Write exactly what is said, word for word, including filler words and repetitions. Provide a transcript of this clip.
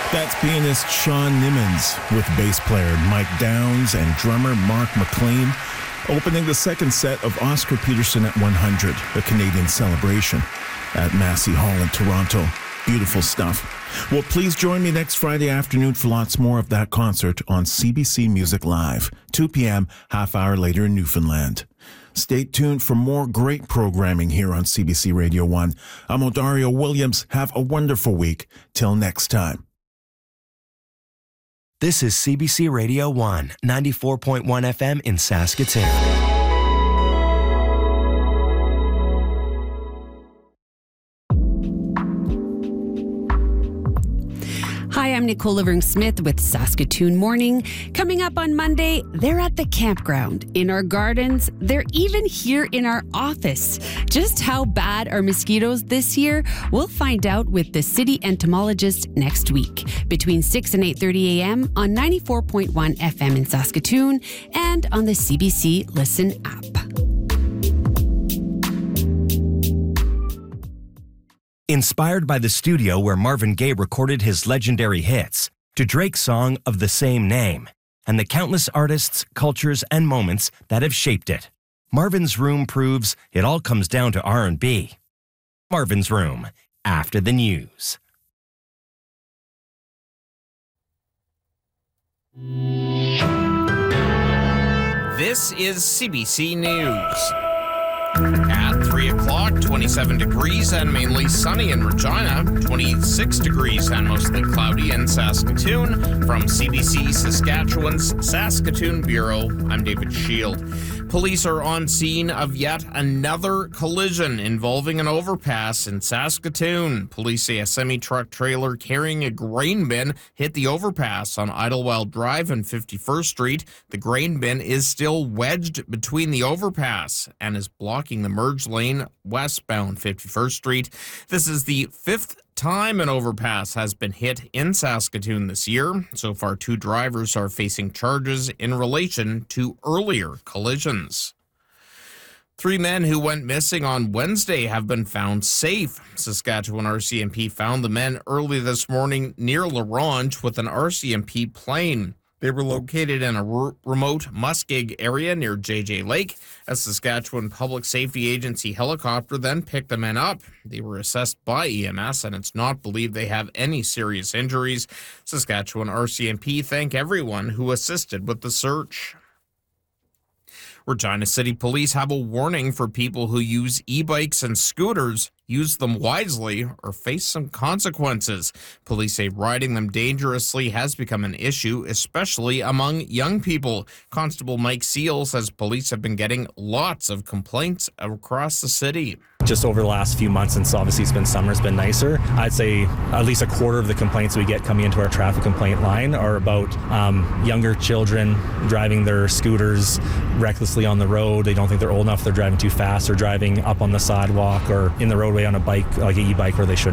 That's pianist Sean Nimmons with bass player Mike Downs and drummer Mark McLean, opening the second set of Oscar Peterson at one hundred, a Canadian celebration, at Massey Hall in Toronto. Beautiful stuff. Well, please join me next Friday afternoon for lots more of that concert on C B C Music Live, two p.m., half hour later in Newfoundland. Stay tuned for more great programming here on C B C Radio one. I'm Odario Williams. Have a wonderful week. Till next time. This is C B C Radio one, ninety-four point one F M in Saskatoon. Hi, I'm Nicole Livering-Smith with Saskatoon Morning. Coming up on Monday, they're at the campground, in our gardens, they're even here in our office. Just how bad are mosquitoes this year? We'll find out with the city entomologist next week, between six and eight thirty a.m. on ninety-four point one F M in Saskatoon and on the C B C Listen app. Inspired by the studio where Marvin Gaye recorded his legendary hits, to Drake's song of the same name, and the countless artists, cultures, and moments that have shaped it, Marvin's Room proves it all comes down to R and B. Marvin's Room, after the news. This is C B C News. At three o'clock, twenty-seven degrees and mainly sunny in Regina, twenty-six degrees and mostly cloudy in Saskatoon. From C B C Saskatchewan's Saskatoon Bureau, I'm David Shield. Police are on scene of yet another collision involving an overpass in Saskatoon. Police say a semi-truck trailer carrying a grain bin hit the overpass on Idlewild Drive and fifty-first Street. The grain bin is still wedged between the overpass and is blocking the merge lane westbound fifty-first Street. This is the fifth time an overpass has been hit in Saskatoon this year. So far, two drivers are facing charges in relation to earlier collisions. Three men who went missing on Wednesday have been found safe. Saskatchewan R C M P found the men early this morning near La Ronge with an R C M P plane. They were located in a r- remote Muskeg area near J J Lake. A Saskatchewan Public Safety Agency helicopter then picked the men up. They were assessed by E M S, and it's not believed they have any serious injuries. Saskatchewan R C M P thank everyone who assisted with the search. Regina City Police have a warning for people who use e-bikes and scooters. Use them wisely or face some consequences. Police say riding them dangerously has become an issue, especially among young people. Constable Mike Seal says police have been getting lots of complaints across the city. Just over the last few months, since obviously it's been summer, it's been nicer, I'd say at least a quarter of the complaints we get coming into our traffic complaint line are about um, younger children driving their scooters recklessly on the road. They don't think they're old enough, they're driving too fast, or driving up on the sidewalk or in the roadway on a bike, like an e-bike, where they shouldn't.